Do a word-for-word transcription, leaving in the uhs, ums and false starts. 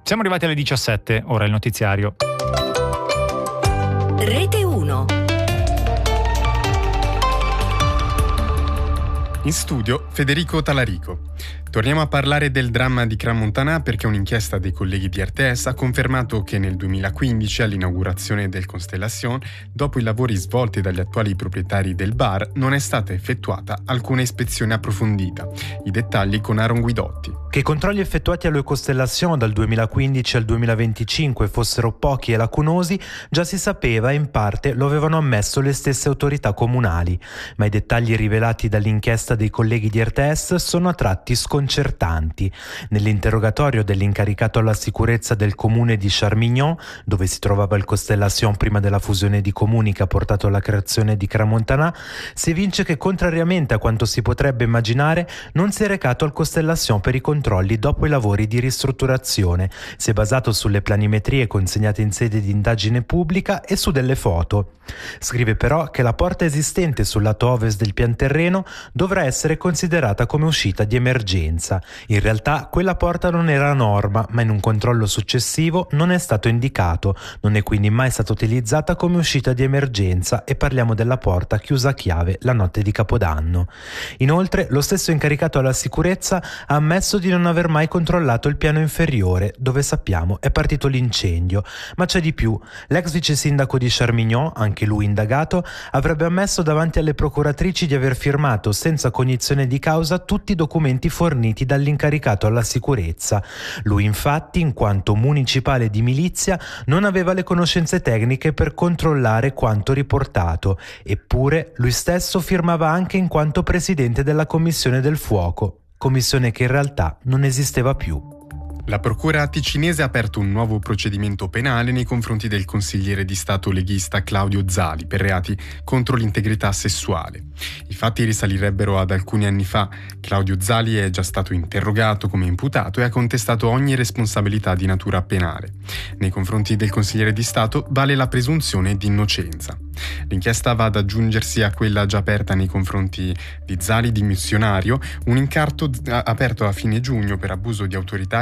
Siamo arrivati alle diciassette, ora il notiziario. Rete uno. In studio Federico Talarico. Torniamo a parlare del dramma di Crans-Montana perché un'inchiesta dei colleghi di R T S ha confermato che nel duemilaquindici, all'inaugurazione del Constellation, dopo i lavori svolti dagli attuali proprietari del bar, non è stata effettuata alcuna ispezione approfondita. I dettagli con Aaron Guidotti. Che i controlli effettuati allo Constellation dal duemilaquindici al duemilaventicinque fossero pochi e lacunosi già si sapeva e in parte lo avevano ammesso le stesse autorità comunali, ma i dettagli rivelati dall'inchiesta dei colleghi di R T S sono a tratti sconcertanti. Nell'interrogatorio dell'incaricato alla sicurezza del comune di Charmignon, dove si trovava il Constellation prima della fusione di comuni che ha portato alla creazione di Crans-Montana, si evince che contrariamente a quanto si potrebbe immaginare non si è recato al Constellation per i controlli dopo i lavori di ristrutturazione, si è basato sulle planimetrie consegnate in sede di indagine pubblica e su delle foto. Scrive però che la porta esistente sul lato ovest del pian terreno dovrà essere considerata come uscita di emergenza. In realtà quella porta non era a norma, ma in un controllo successivo non è stato indicato, non è quindi mai stata utilizzata come uscita di emergenza e parliamo della porta chiusa a chiave la notte di Capodanno. Inoltre lo stesso incaricato alla sicurezza ha ammesso di non aver mai controllato il piano inferiore, dove sappiamo è partito l'incendio, ma c'è di più. L'ex vice sindaco di Charmignon, anche lui indagato, avrebbe ammesso davanti alle procuratrici di aver firmato senza cognizione di causa tutti i documenti forniti dall'incaricato alla sicurezza. Lui infatti, in quanto municipale di milizia, non aveva le conoscenze tecniche per controllare quanto riportato, eppure lui stesso firmava anche in quanto presidente della Commissione del Fuoco, commissione che in realtà non esisteva più. La procura ticinese ha aperto un nuovo procedimento penale nei confronti del consigliere di Stato leghista Claudio Zali per reati contro l'integrità sessuale. I fatti risalirebbero ad alcuni anni fa. Claudio Zali è già stato interrogato come imputato e ha contestato ogni responsabilità di natura penale. Nei confronti del consigliere di Stato vale la presunzione di innocenza. L'inchiesta va ad aggiungersi a quella già aperta nei confronti di Zali dimissionario, un incarto aperto a fine giugno per abuso di autorità